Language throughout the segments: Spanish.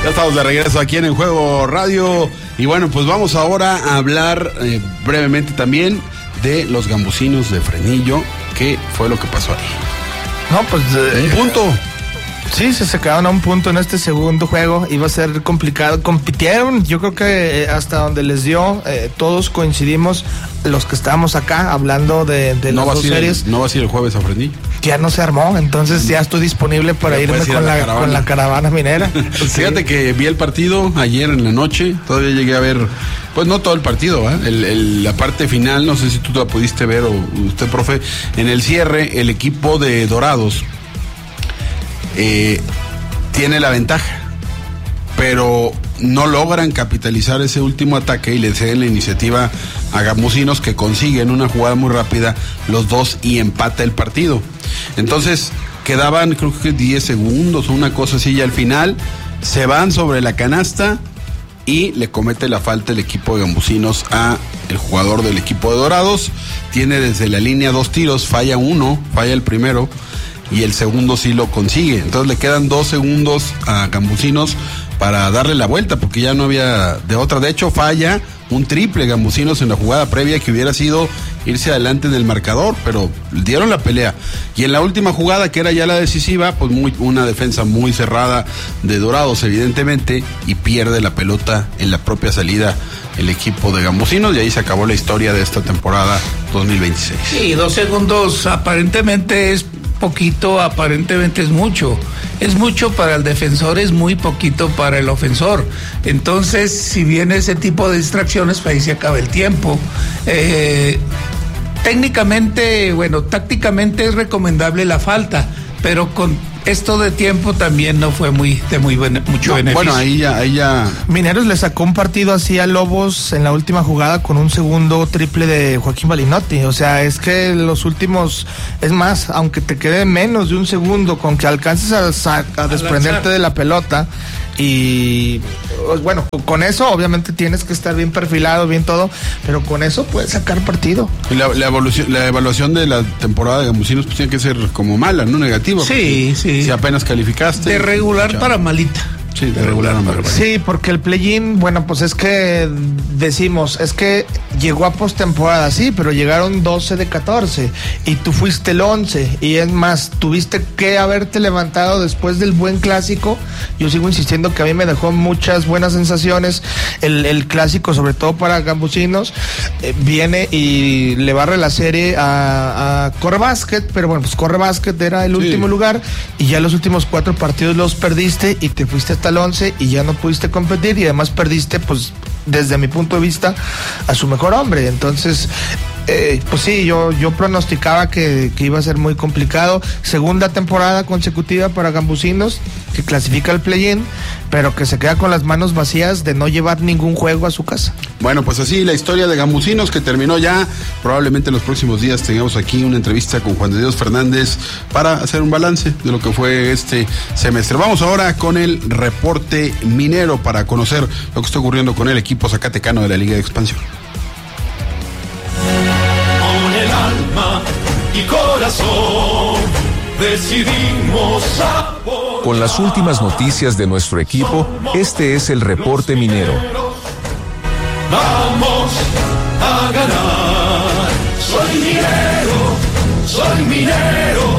Ya estamos de regreso aquí en Juego Radio y bueno, pues vamos ahora a hablar brevemente también de los gambusinos de Fresnillo. ¿Qué fue lo que pasó ahí? No, pues... un punto. Sí, se quedaron a un punto en este segundo juego, iba a ser complicado, compitieron, yo creo que hasta donde les dio, todos coincidimos, los que estábamos acá hablando de las dos series. ¿No vas a ir el jueves a Fresnillo? Ya no se armó, entonces ya estoy disponible para irme con la caravana minera. Fíjate que vi el partido ayer en la noche, todavía llegué a ver, pues no todo el partido, la parte final, no sé si tú la pudiste ver o usted, profe, en el cierre, el equipo de Dorados tiene la ventaja, pero no logran capitalizar ese último ataque y le ceden la iniciativa a Gambusinos, que consiguen una jugada muy rápida los dos y empata el partido. Entonces quedaban creo que 10 segundos o una cosa así, y al final se van sobre la canasta y le comete la falta el equipo de Gambusinos a el jugador del equipo de Dorados. Tiene desde la línea 2 tiros, falla uno, falla el primero y el segundo sí lo consigue. Entonces le quedan 2 segundos a Gambusinos para darle la vuelta, porque ya no había de otra. De hecho, falla un triple Gambusinos en la jugada previa, que hubiera sido irse adelante en el marcador, pero dieron la pelea. Y en la última jugada, que era ya la decisiva, pues una defensa muy cerrada de Dorados, evidentemente, y pierde la pelota en la propia salida el equipo de Gambusinos, y ahí se acabó la historia de esta temporada 2026. Sí, 2 segundos aparentemente es poquito, aparentemente es mucho. Es mucho para el defensor, es muy poquito para el ofensor. Entonces, si viene ese tipo de distracciones, pues ahí se acaba el tiempo. Técnicamente, bueno, tácticamente es recomendable la falta, pero con esto de tiempo también no fue mucho beneficio. Bueno, ahí ya. Mineros le sacó un partido así a Lobos en la última jugada con un segundo triple de Joaquín Balinotti. O sea, es que los últimos, es más, aunque te quede menos de un segundo, con que alcances a desprenderte de la pelota, y pues bueno, con eso obviamente tienes que estar bien perfilado, bien todo, pero con eso puedes sacar partido. Y la evaluación de la temporada de Gambusinos pues tiene que ser como mala, no negativa. Sí. Si apenas calificaste. De regular para malita. Sí, de regular para malita. Sí, porque el play-in, bueno, pues es que decimos, es que llegó a postemporada, sí, pero llegaron 12 de 14 y tú fuiste el 11, y es más, tuviste que haberte levantado después del buen clásico. Yo sigo insistiendo que a mí me dejó muchas buenas sensaciones el clásico, sobre todo para Gambusinos. Viene y le barre la serie a Corre Básquet, pero bueno, pues Corre Básquet era el último lugar, y ya los últimos 4 partidos los perdiste y te fuiste hasta el 11 y ya no pudiste competir, y además perdiste, pues desde mi punto de vista, a su mejor hombre. Entonces, pues sí, yo pronosticaba que iba a ser muy complicado. Segunda temporada consecutiva para Gambusinos, que clasifica al play-in, pero que se queda con las manos vacías de no llevar ningún juego a su casa. Bueno, pues así la historia de Gambusinos, que terminó ya. Probablemente en los próximos días tengamos aquí una entrevista con Juan de Dios Fernández para hacer un balance de lo que fue este semestre. Vamos ahora con el reporte minero para conocer lo que está ocurriendo con el equipo zacatecano de la Liga de Expansión. Y corazón decidimos apoyar. Con las últimas noticias de nuestro equipo, este es el reporte minero. Vamos a ganar. Soy minero.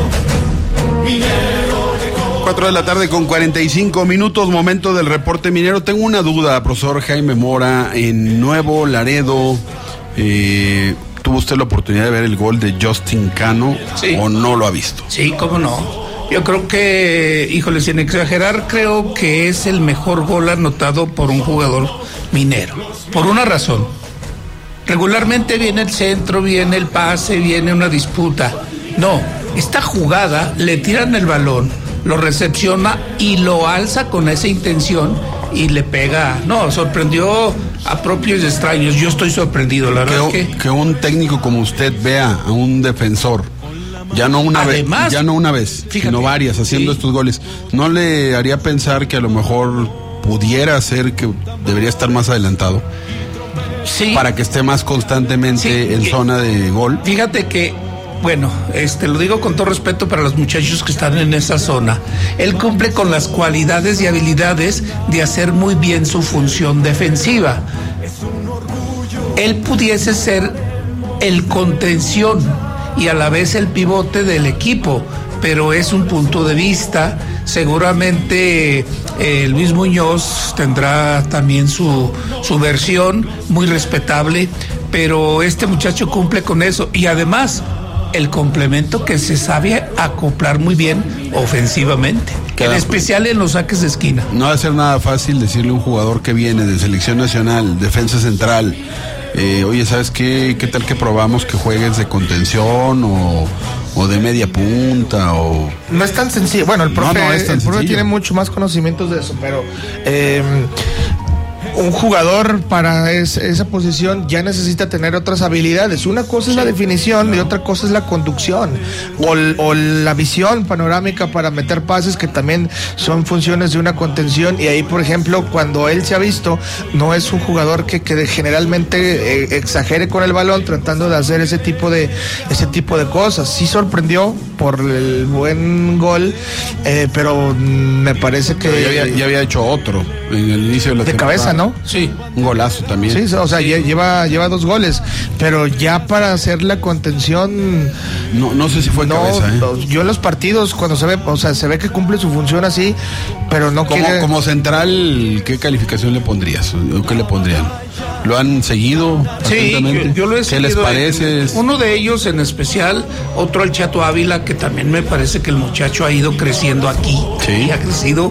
4 de la tarde con 45 minutos, momento del reporte minero. Tengo una duda, profesor Jaime Mora, en Nuevo Laredo. ¿Tuvo usted la oportunidad de ver el gol de Justin Cano? Sí. ¿O no lo ha visto? Sí, cómo no. Yo creo que, híjole, sin exagerar, creo que es el mejor gol anotado por un jugador minero. Por una razón. Regularmente viene el centro, viene el pase, viene una disputa. No, esta jugada, le tiran el balón, lo recepciona y lo alza con esa intención y le pega. No, sorprendió a propios y extraños. Yo estoy sorprendido, la verdad. Que un técnico como usted vea a un defensor, ya no una vez, fíjate, sino varias, haciendo estos goles, ¿no le haría pensar que a lo mejor pudiera ser que debería estar más adelantado? Sí. Para que esté más constantemente en zona de gol. Fíjate que Bueno, lo digo con todo respeto para los muchachos que están en esa zona. Él cumple con las cualidades y habilidades de hacer muy bien su función defensiva. Él pudiese ser el contención y a la vez el pivote del equipo, pero es un punto de vista. Seguramente Luis Muñoz tendrá también su versión, muy respetable, pero este muchacho cumple con eso y además el complemento que se sabe acoplar muy bien ofensivamente, en especial en los saques de esquina. No va a ser nada fácil decirle a un jugador que viene de selección nacional, defensa central, oye, ¿sabes qué? ¿Qué tal que probamos que juegues de contención o de media punta? O no es tan sencillo. Bueno, el profe, no es tan el profe sencillo. tiene mucho más conocimientos de eso, pero un jugador para esa posición ya necesita tener otras habilidades. Una cosa es la definición y otra cosa es la conducción o la visión panorámica para meter pases, que también son funciones de una contención. Y ahí, por ejemplo, cuando él se ha visto, no es un jugador que generalmente exagere con el balón tratando de hacer ese tipo de cosas. Sí sorprendió por el buen gol, pero me parece que ya había hecho otro en el inicio de la temporada. Cabeza, ¿no? Sí. Un golazo también. Sí, o sea, lleva 2 goles, pero ya para hacer la contención... No sé si fue cabeza, ¿eh? Yo en los partidos, cuando se ve, o sea, se ve que cumple su función así, pero no quiere... Como central, ¿qué calificación le pondrías? ¿O qué le pondrían? ¿Lo han seguido? Sí, yo lo he seguido. ¿Qué les parece? Uno de ellos en especial, otro el Chato Ávila, que también me parece que el muchacho ha ido creciendo aquí. Sí. Ha crecido.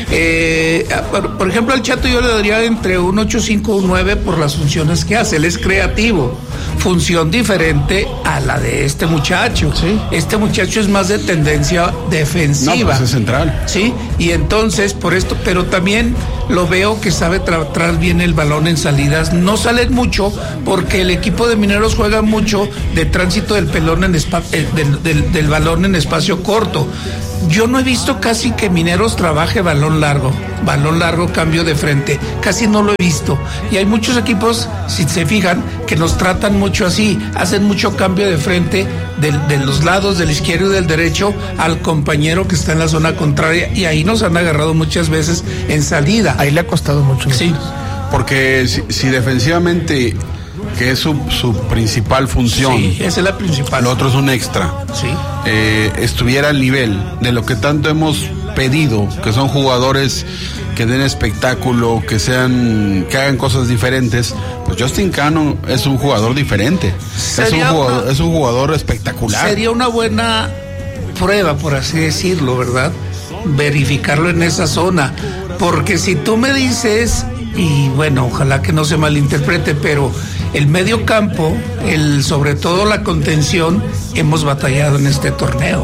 Por ejemplo, al Chato yo le daría entre un 8.5 o un 9 por las funciones que hace. Él es creativo. Función diferente a la de este muchacho. Sí. Este muchacho es más de tendencia defensiva. No, pues es central. Sí, y entonces por esto, pero también lo veo que sabe tratar bien el balón en salidas. No salen mucho porque el equipo de Mineros juega mucho de tránsito del pelón en del balón en espacio corto. Yo no he visto casi que Mineros trabaje balón largo, cambio de frente, casi no lo he visto. Y hay muchos equipos, si se fijan, que nos tratan mucho así, hacen mucho cambio de frente de los lados, del izquierdo y del derecho, al compañero que está en la zona contraria, y ahí nos han agarrado muchas veces en salida. Ahí le ha costado mucho. Sí. Porque si defensivamente, que es su principal función, Sí, esa es la principal. lo otro es un extra, Sí. estuviera al nivel de lo que tanto hemos pedido, que son jugadores que den espectáculo, que hagan cosas diferentes, pues Justin Cano es un jugador diferente, es un jugador espectacular. Sería una buena prueba, por así decirlo, ¿verdad? Verificarlo en esa zona, porque si tú me dices, y bueno, ojalá que no se malinterprete, pero el medio campo, sobre todo la contención, hemos batallado en este torneo,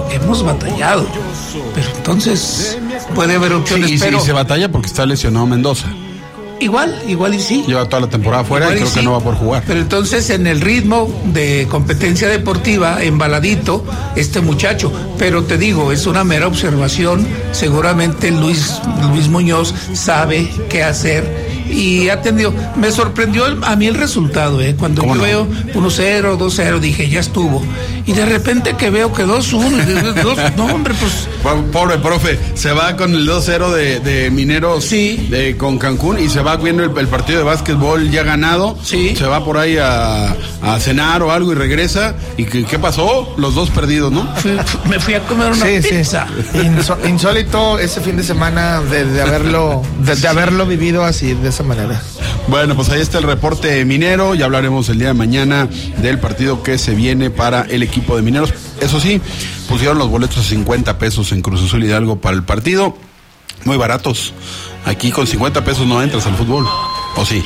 pero entonces puede haber opciones. Sí, pero se batalla porque está lesionado Mendoza. igual y sí. Lleva toda la temporada fuera Igual y creo sí, que no va por jugar. Pero entonces en el ritmo de competencia deportiva, embaladito, este muchacho. Pero te digo, es una mera observación. Seguramente Luis Muñoz sabe qué hacer y ha tenido. Me sorprendió a mí el resultado, cuando yo veo 1-0, 2-0, dije, ya estuvo. Y de repente que veo que 2-1, no, hombre, pues. Pobre profe, se va con el 2-0 de Mineros, Sí. Con Cancún, y se va viendo el partido de básquetbol ya ganado. Sí. Se va por ahí a cenar o algo y regresa. ¿Y qué pasó? Los dos perdidos, ¿no? Me fui a comer una pizza. Insólito ese fin de semana de haberlo vivido así, de esa manera. Bueno, pues ahí está el reporte minero. Ya hablaremos el día de mañana del partido que se viene para el equipo de Mineros. Eso sí, pusieron los boletos a 50 pesos en Cruz Azul Hidalgo para el partido. Muy baratos. Aquí con 50 pesos no entras al fútbol. ¿O sí?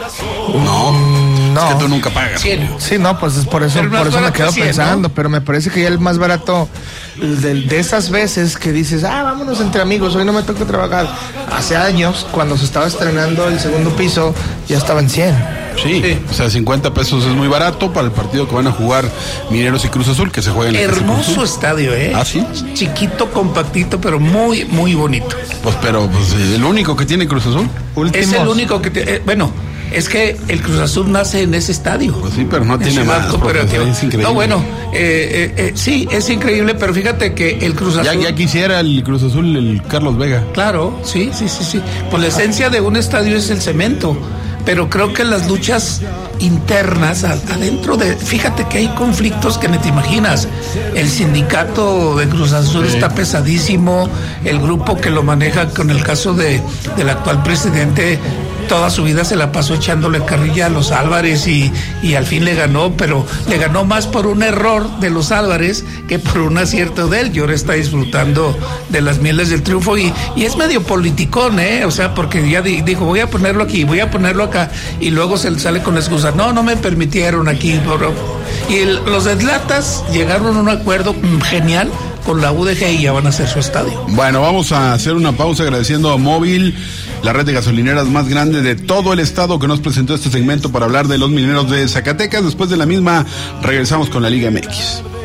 No. Es que tú nunca pagas. Sí, no, pues es por eso me quedo pensando, ¿no? Pero me parece que ya el más barato de esas veces que dices, vámonos entre amigos, hoy no me toca trabajar. Hace años, cuando se estaba estrenando el segundo piso, ya estaba en 100. Sí, o sea, 50 pesos es muy barato para el partido que van a jugar Mineros y Cruz Azul, que se juega en el hermoso estadio, ¿Ah, sí? Chiquito, compactito, pero muy, muy bonito. Pues, el único que tiene Cruz Azul. Es el único que bueno, Es que el Cruz Azul nace en ese estadio. Pues sí, pero no tiene más. Es increíble. No, bueno, sí, es increíble, pero fíjate que el Cruz Azul... Ya quisiera el Cruz Azul el Carlos Vega. Claro, sí. Pues la esencia de un estadio es el cemento, pero creo que las luchas internas adentro fíjate que hay conflictos que ni te imaginas. El sindicato de Cruz Azul está pesadísimo, el grupo que lo maneja, con el caso del actual presidente, toda su vida se la pasó echándole carrilla a los Álvarez y al fin le ganó, pero le ganó más por un error de los Álvarez que por un acierto de él, y ahora está disfrutando de las mieles del triunfo y es medio politicón, o sea, porque ya dijo, voy a ponerlo aquí, voy a ponerlo acá, y luego se le sale con la excusa, no me permitieron aquí, y los Atletas llegaron a un acuerdo genial con la UDG y ya van a hacer su estadio. Bueno, vamos a hacer una pausa agradeciendo a Móvil, la red de gasolineras más grande de todo el estado, que nos presentó este segmento para hablar de los mineros de Zacatecas. Después de la misma, regresamos con la Liga MX.